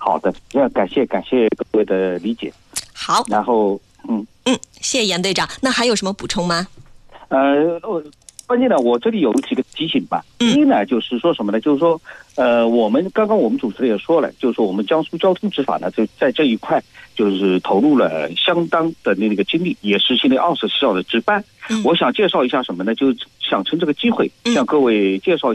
好的，要感谢各位的理解。 好， 然后谢谢严队长。那还有什么补充吗？ 关键呢，我这里有几个提醒吧。第一呢，就是说什么呢？就是说，我们主持人也说了，就是说我们江苏交通执法呢，就在这一块就是投入了相当的那个精力，也实行了24小时的值班。我想介绍一下什么呢？就想趁这个机会向各位介绍一下。